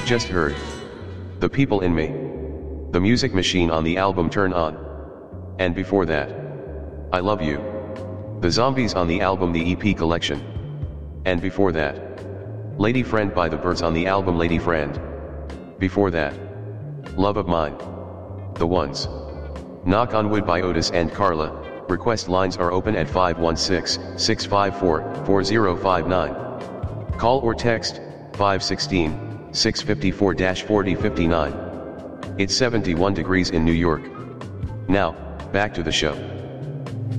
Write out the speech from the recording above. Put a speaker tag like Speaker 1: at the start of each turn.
Speaker 1: just heard. The People in Me. The Music Machine on the album Turn On. And before that, I Love You. The Zombies on the album The EP Collection. And before that, Lady Friend by The Byrds on the album Lady Friend. Before that, Love of Mine. The Ones. Knock on Wood by Otis and Carla. Request lines are open at 516-654-4059. Call or text 516-654-4059. It's 71 degrees in New York. Now, back to the show.